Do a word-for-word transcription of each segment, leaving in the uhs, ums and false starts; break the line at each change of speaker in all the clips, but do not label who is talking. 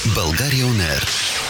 България он ер.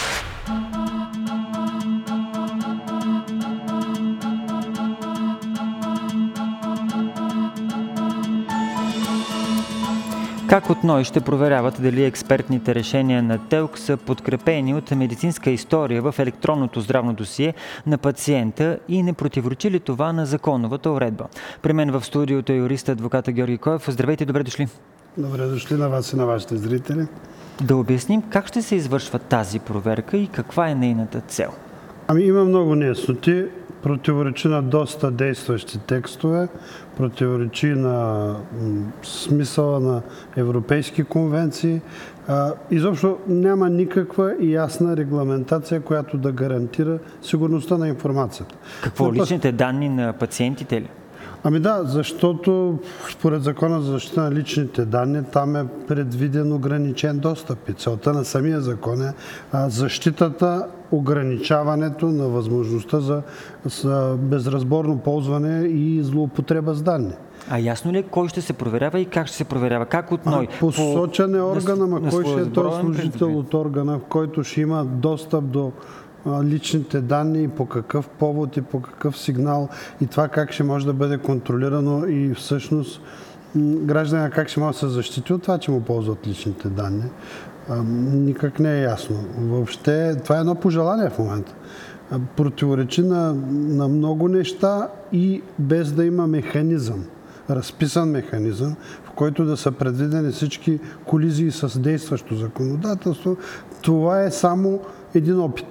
Как от НОИ ще проверяват дали експертните решения на ТЕЛК са подкрепени от медицинска история в електронното здравно досие на пациента и не противоречи ли това на законовата уредба? При мен в студиото е юрист адвоката Георги Коев. Здравейте, добре дошли.
Добре дошли на вас и на вашите зрители.
Да обясним как ще се извършва тази проверка и каква е нейната цел.
Ами има много неясноти. Противоречи на доста действащи текстове, противоречи на смисъла на европейски конвенции. А, изобщо няма никаква ясна регламентация, която да гарантира сигурността на информацията.
Какво, личните данни на пациентите ли?
Ами да, защото според Закона за защита на личните данни там е предвиден ограничен достъп. И целта на самия закон е а, защитата, ограничаването на възможността за, за безразборно ползване и злоупотреба с данни.
А ясно ли е кой ще се проверява и как ще се проверява? Как от НОИ?
Посочен е органа, ма кой ще е този служител от органа, в който ще има достъп до личните данни и по какъв повод и по какъв сигнал и това как ще може да бъде контролирано и всъщност гражданина как ще може да се защити от това, че му ползват личните данни. Никак не е ясно. Въобще това е едно пожелание в момента. Противоречи на, на много неща и без да има механизъм, разписан механизъм, в който да са предвидени всички колизии с действащо законодателство. Това е само един опит.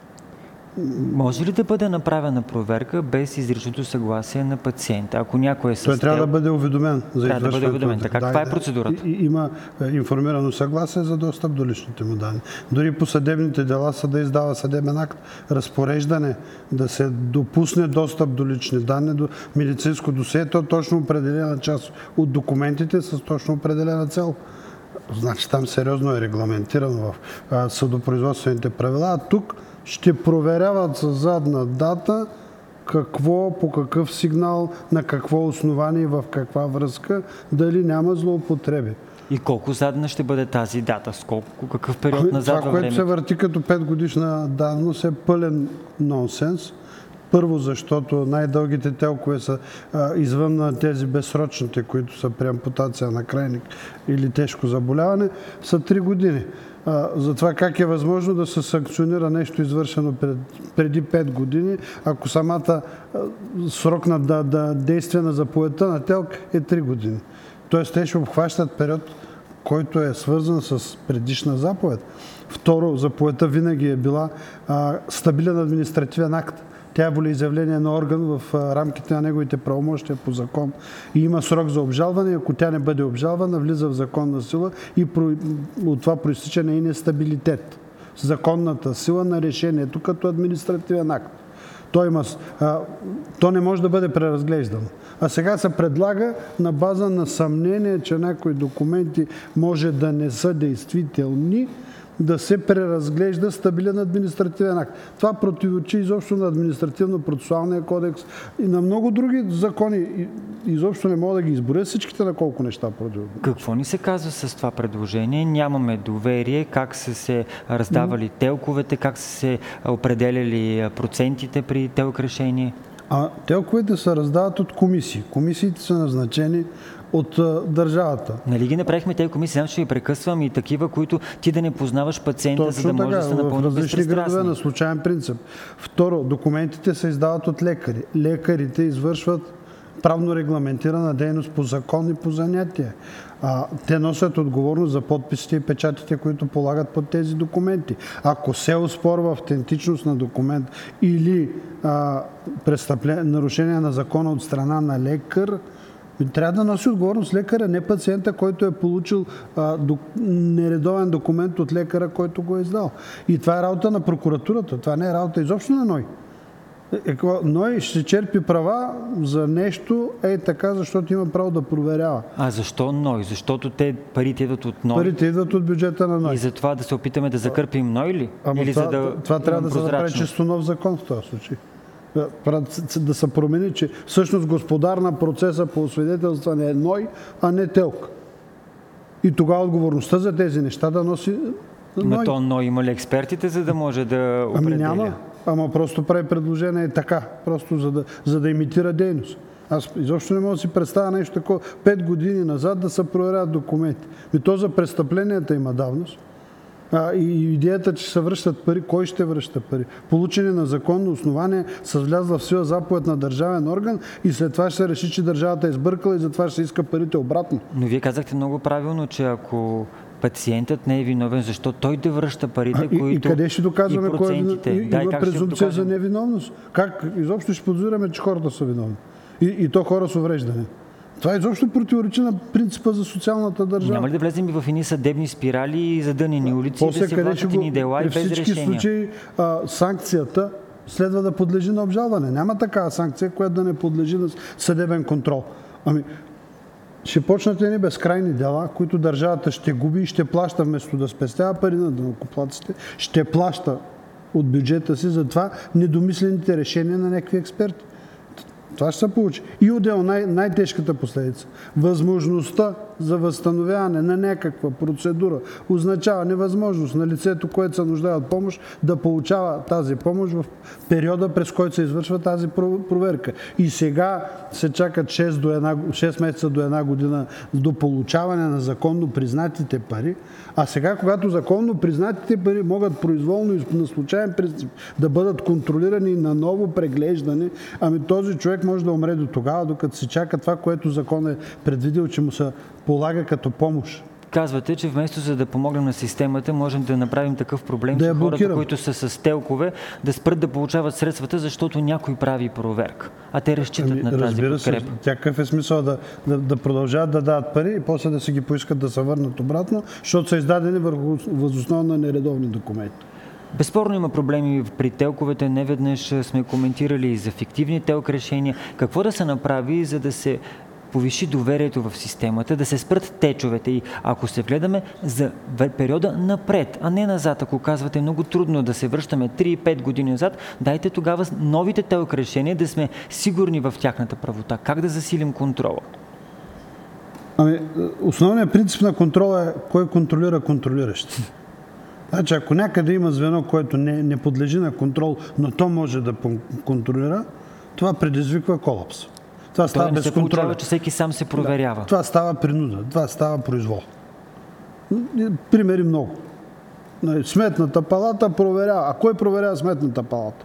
Може ли да бъде направена проверка без изричното съгласие на пациента? Ако някой е с
Той трябва
тел...
да бъде уведомен за
Трябва да бъде уведомен.
Да,
така,
да,
каква е
да,
процедурата?
И, има информирано съгласие за достъп до личните му данни. Дори по съдебните дела съда издава съдебен акт, разпореждане да се допусне достъп до лични данни, до медицинско досие, то точно определена част от документите с точно определена цел. Значи там сериозно е регламентирано в съдопроизводствените правила, а тук ще проверяват със задна дата какво, по какъв сигнал, на какво основание, в каква връзка, дали няма злоупотреби.
И колко задна ще бъде тази дата? С колко, какъв период назад във
времето? Това, което се върти като пет годишна давност е пълен нонсенс. Първо, защото най-дългите телкове са а, извън на тези безсрочните, които са при ампутация на крайник или тежко заболяване, са три години. А, за това как е възможно да се санкционира нещо извършено пред, преди пет години, ако самата а, срок на да, да, действие на заповедта на телк е три години. Тоест те ще обхващат период, който е свързан с предишна заповед. Второ, заповедта винаги е била а, стабилен административен акт. Тя е волеизявление на орган в рамките на неговите правомощия по закон и има срок за обжалване. Ако тя не бъде обжалвана, влиза в законна сила и от това проистича и нестабилитет. Законната сила на решението като административен акт. То, има, а, то не може да бъде преразглеждано. А сега се предлага на база на съмнение, че някои документи може да не са действителни, да се преразглежда стабилен административен акт. Това противоречи изобщо на административно-процесуалния кодекс и на много други закони. Изобщо не мога да ги изборя всичките на колко неща противоречи.
Какво ни се казва с това предложение? Нямаме доверие, как са се раздавали mm-hmm. телковете, как са се определяли процентите при телк решение?
А телковете се раздават от комисии. Комисиите са назначени от а, държавата.
Нали ги направихме тези комисии, знам, ще ви прекъсвам и такива, които ти да не познаваш пациента,
точно
за да може
така,
да се напълно безпристрастни.
в различни градове на случайен принцип. Второ, документите се издават от лекари. Лекарите извършват правно регламентирана дейност по закон и по занятие. А, те носят отговорност за подписите и печатите, които полагат под тези документи. Ако се оспорва автентичност на документ или а, нарушение на закона от страна на лекар, трябва да носи отговорност лекаря, не пациента, който е получил а, до, нередовен документ от лекаря, който го е издал. И това е работа на прокуратурата, това не е работа изобщо на НОИ. НОИ ще черпи права за нещо, е така, защото има право да проверява.
А защо НОИ? Защото те парите идват от НОИ?
Парите идват от бюджета на НОИ.
И за това да се опитаме да закърпим НОИ ли?
Ама
Или
това,
за да
това трябва да се направи чисто нов закон в този случай. Да се промени, че всъщност господар на процеса по освидетелстване е НОИ, а не ТЕЛК. И тогава отговорността за тези неща да носи
Но то НОИ има ли експертите, за да може да определя?
Ами няма, ама просто прави предложение така, просто за да, за да имитира дейност. Аз изобщо не мога да си представя нещо такова. Пет години назад да се проверяват документи. И то за престъпленията има давност. А, и идеята, че се връщат пари, кой ще връща пари? Получени на законно основание с влязла в сила заповед на държавен орган и след това ще се реши, че държавата е сбъркала и затова ще се иска парите обратно.
Но вие казахте много правилно, че ако пациентът не е виновен, защо той да връща парите,
а, и,
които...
И къде ще доказваме кой е виновен? И,
да,
има презумпция за невиновност. Как изобщо ще подозираме, че хората са виновни? И, и то хора с увреждане. Това изобщо противоречи на принципа за социалната държава.
Няма ли да влезем и в едни съдебни спирали и задънени улици,
после,
да се влачат едни дела и без решения?
При всички случаи а, санкцията следва да подлежи на обжалване. Няма такава санкция, която да не подлежи на съдебен контрол. Ами, ще почнат едни безкрайни дела, които държавата ще губи и ще плаща, вместо да спестява пари на данъкоплатците, ще плаща от бюджета си за това недомислените решения на някакви експерти. Това ще се получи. И отделно най- най-тежката последица. Възможността за възстановяване на някаква процедура означава невъзможност на лицето, което се нуждае от помощ, да получава тази помощ в периода, през който се извършва тази проверка. И сега се чакат шест, до една, шест месеца до една година до получаване на законно признатите пари, а сега, когато законно признатите пари могат произволно и на случайен принцип да бъдат контролирани и наново преглеждани, ами този човек може да умре до тогава, докато се чака това, което закон е предвидил, че му се полага като помощ.
Казвате, че вместо за да помогнем на системата, можем да направим такъв проблем,
да
че хората,
блокирам.
които са с телкове, да спрат да получават средствата, защото някой прави проверка. А те разчитат ами, на тази
разбира
подкрепа.
Се, тя какъв е смисъл да, да, да продължават да дават пари и после да си ги поискат да се върнат обратно, защото са издадени върху възоснова на нередовни документи.
Безспорно има проблеми при телковете. Неведнъж сме коментирали и за фиктивни телк решения. Какво да се направи, за да се повиши доверието в системата, да се спрат течовете и ако се гледаме за периода напред, а не назад, ако казвате много трудно да се връщаме три-пет години назад, дайте тогава новите телк решения да сме сигурни в тяхната правота. Как да засилим контрола?
Ами, основният принцип на контрола е кой контролира контролиращите. Значи, ако някъде има звено, което не, не подлежи на контрол, но то може да контролира, това предизвиква колапс. Това става без контрол.
Получава, че всеки сам се проверява.
Да, това става принуда, това става произвол. Примери много. Сметната палата проверява. А кой проверява Сметната палата?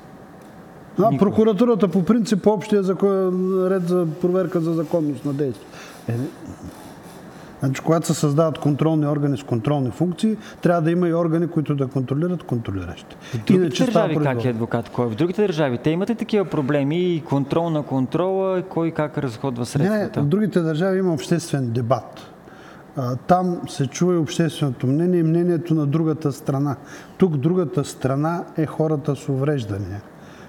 А, прокуратурата по принцип по общия закон, ред за проверка за законност на действие. Е, значи, когато се създават контролни органи с контролни функции, трябва да има и органи, които да контролират контролиращи.
В другите Иначе държави как е адвокат? Кой? В другите държави те имате такива проблеми и контрол на контрола, кой как разходва средствата?
Не, в другите държави има обществен дебат. Там се чува и общественото мнение и мнението на другата страна. Тук другата страна е хората с увреждания.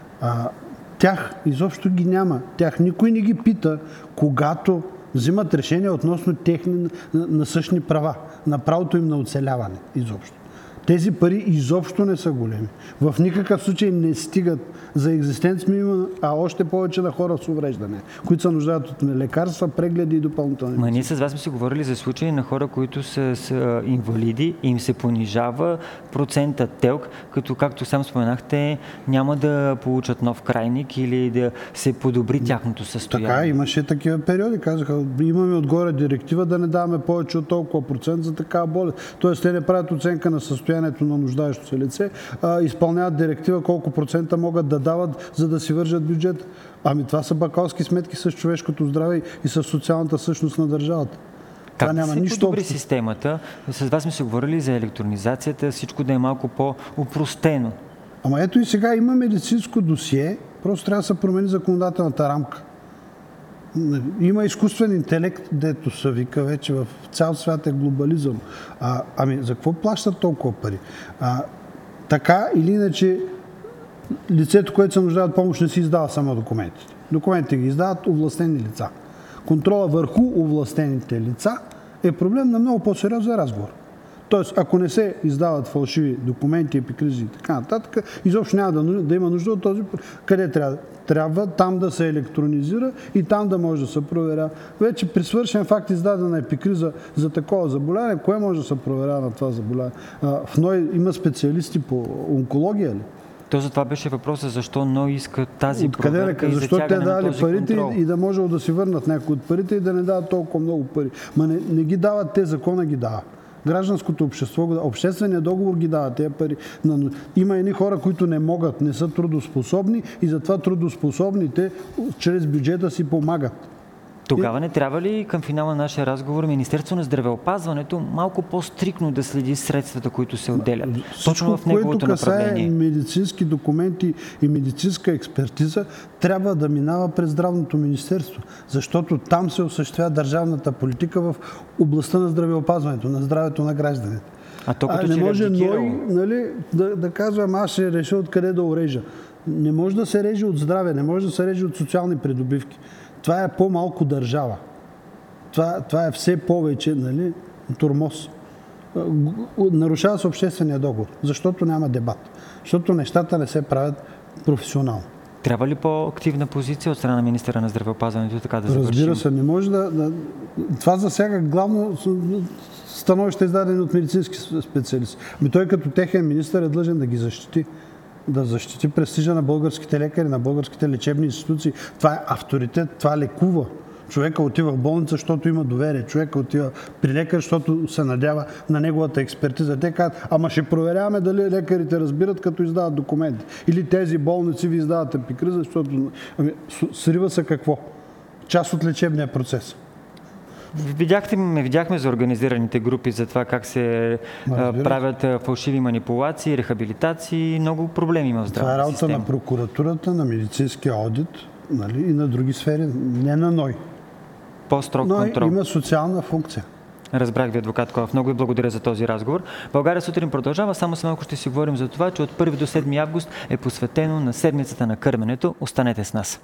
Тях изобщо ги няма. Тях никой не ги пита, когато взимат решения относно техни насъщни права, на правото им на оцеляване изобщо. Тези пари изобщо не са големи. В никакъв случай не стигат за екзистенц минимум, а още повече на хора с увреждане, които се нуждаят от лекарства, прегледи и допълнителни.
Ма ние с вас сме си говорили за случаи на хора, които са, са инвалиди и им се понижава процента телк, като, както сам споменахте, няма да получат нов крайник или да се подобри тяхното състояние.
Така, имаше такива периоди. Казаха, имаме отгоре директива да не даваме повече от толкова процент за такава болест. Тоест, те не правят оценка на състоянието на нуждаещо се лице, а изпълняват директива колко процента могат да дават, за да си вържат бюджет. Ами това са бакалски сметки с човешкото здраве и с социалната същност на държавата.
Как
това няма
да се
нищо
подобри
общо.
Системата? С вас сме се говорили за електронизацията, всичко да е малко по-упростено.
Ама ето и сега има медицинско досие, просто трябва да се промени законодателната рамка. Има изкуствен интелект, дето се вика вече в цял свят е глобализъм. А, ами за какво плащат толкова пари? А, така или иначе лицето, което се нуждае от помощ, не си издава само документите. Документите ги издават овластени лица. Контрола върху овластените лица е проблем на много по-сериозен разговор. Тоест, ако не се издават фалшиви документи, епикризи и така нататък, изобщо няма да, да има нужда от този. Къде трябва? трябва там да се електронизира и там да може да се проверя. Вече при свършен факт издадена епикриза за такова заболяване, кое може да се проверява на това заболяване? В НОИ има специалисти по онкология ли?
То за това беше въпросът, защо НОИ иска тази
Откъде
проверка и
защо те
затягане на
дали
този
парите
контрол?
и да може да си върнат някои от парите и да не дават толкова много пари. Ма не, не ги дават те, закона ги дава. Гражданското общество, общественият договор ги дава тези пари. Има едни хора, които не могат, не са трудоспособни и затова трудоспособните чрез бюджета си помагат.
Тогава не трябва ли към финала на нашия разговор Министерство на здравеопазването малко по-стрикно да следи средствата, които се отделят? Точно в неговото направление.
Което касае медицински документи и медицинска експертиза, трябва да минава през Здравното министерство, защото там се осъществява държавната политика в областта на здравеопазването, на здравето на гражданите.
А то като
а не
че
може
НОИ,
нали, да, да казвам, аз ще реша откъде да орежа. Не може да се реже от здраве, не може да се реже от социални придобивки. Това е по-малко държава. Това, това е все повече, нали, тормоз. Нарушава се обществения договор, защото няма дебат. Защото нещата не се правят професионално.
Трябва ли по-активна позиция от страна на министъра на здравеопазването, така да завършим?
Разбира се, не може да... да... Това засяга главно становище, издадени от медицински специалисти. Ами той като техен министър е длъжен да ги защити. Да защити престижа на българските лекари, на българските лечебни институции. Това е авторитет, това лекува. Човека отива в болница, защото има доверие. Човека отива при лекар, защото се надява на неговата експертиза. Те казват, ама ще проверяваме дали лекарите разбират, като издават документи. Или тези болници ви издават епикриза, защото ами, срива се какво? Част от лечебния процес.
Видяхте, ме видяхме за организираните групи, за това как се а, правят фалшиви манипулации, рехабилитации. Много проблеми има в здравната система.
Това е работа на прокуратурата, на медицинския одит, нали, и на други сфери, не на НОИ.
По-строг
НОИ
контрол.
Има социална функция.
Разбрах ви, адвокат Коев. Много ви благодаря за този разговор. България сутрин продължава. Само с малко ще си говорим за това, че от първи до седми август е посветено на седмицата на кърменето. Останете с нас.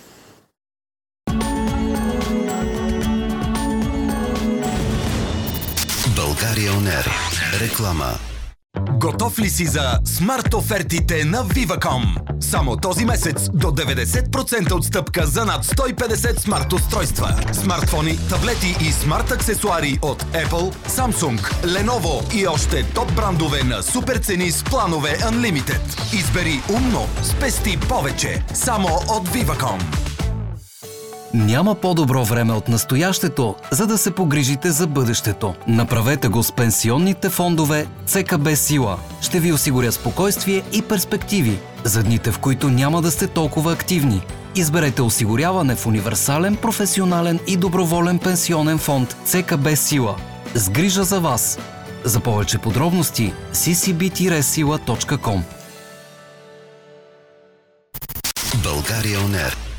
България Онер. Реклама.
Готов ли си за смарт офертите на Viva.com? Само този месец до деветдесет процента отстъпка за над сто и петдесет смарт устройства. Смартфони, таблети и смарт аксесуари от Apple, Samsung, Lenovo и още топ брандове на супер цени с планове Unlimited. Избери умно, спести повече. Само от Viva.com.
Няма по-добро време от настоящето, за да се погрижите за бъдещето. Направете го с пенсионните фондове ЦКБ Сила. Ще ви осигуря спокойствие и перспективи за дните, в които няма да сте толкова активни. Изберете осигуряване в универсален, професионален и доброволен пенсионен фонд ЦКБ Сила. С грижа за вас. За повече подробности си си би сила точка ком.
България Онер.